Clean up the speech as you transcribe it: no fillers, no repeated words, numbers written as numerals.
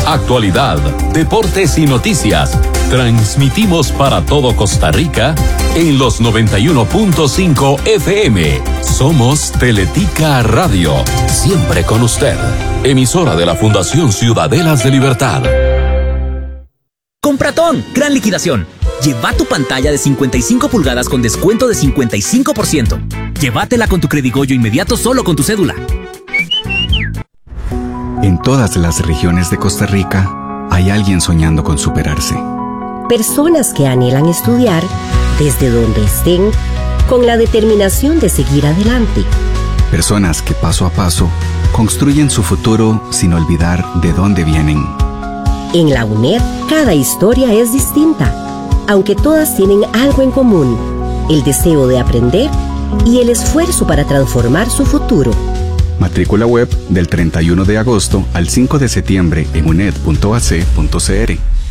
actualidad, deportes y noticias. Transmitimos para todo Costa Rica en los 91.5 FM. Somos Teletica Radio, siempre con usted. Emisora de la Fundación Ciudadelas de Libertad. Compratón, gran liquidación. Lleva tu pantalla de 55 pulgadas con descuento de 55%. Llévatela con tu Credigoyo inmediato solo con tu cédula. En todas las regiones de Costa Rica hay alguien soñando con superarse. Personas que anhelan estudiar desde donde estén con la determinación de seguir adelante. Personas que paso a paso construyen su futuro sin olvidar de dónde vienen. En la UNED, cada historia es distinta, aunque todas tienen algo en común: el deseo de aprender y el esfuerzo para transformar su futuro. Matrícula web del 31 de agosto al 5 de septiembre en uned.ac.cr.